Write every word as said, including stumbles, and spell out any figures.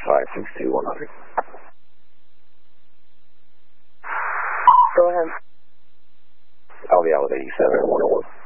five six two one hundred. Go ahead. I'll be out with eighty-seven one oh one.